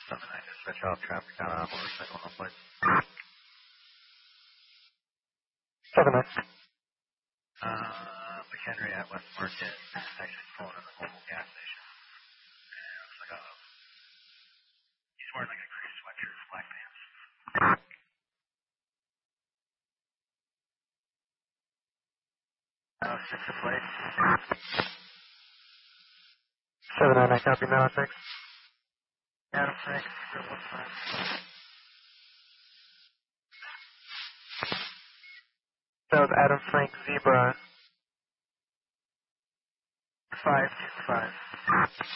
Something I just switch off traffic down on motorcycle home place. 7-9. McHenry at West Market, actually pulling in the mobile gas station. And it looks like he's wearing like a crease sweatshirt, black pants. Six to plate. 7-9, I copy now, 6. Adam Frank, 015. That was Adam Frank Zebra. 525.